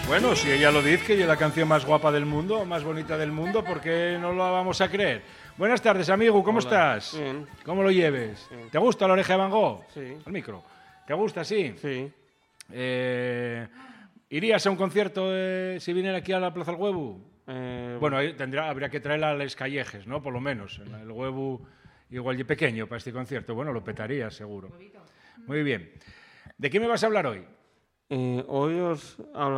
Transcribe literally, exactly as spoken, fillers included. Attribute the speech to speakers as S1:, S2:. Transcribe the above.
S1: Bueno, si ella lo dice, que es la canción más guapa del mundo, más bonita del mundo, ¿por qué no lo vamos a creer? Buenas tardes, amigo, ¿cómo
S2: Hola.
S1: estás?
S2: Bien.
S1: ¿Cómo lo lleves?
S2: Bien.
S1: ¿Te gusta la oreja de Van Gogh?
S2: Sí.
S1: Al micro. ¿Te gusta, sí?
S2: Sí.
S1: Eh, ¿Irías a un concierto eh, si viniera aquí a la Plaza del Huevo?
S2: Eh,
S1: Bueno, ahí tendrá, habría que traerla a Les Callejes, ¿no? Por lo menos. El Huevo igual y pequeño para este concierto. Bueno, lo petaría, seguro. Muy bien. ¿De qué me vas a hablar hoy?
S2: eh, hoy os hablo